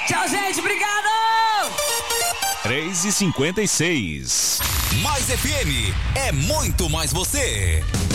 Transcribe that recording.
Tchau, gente, obrigado! 3h56. Mais FM é muito mais você.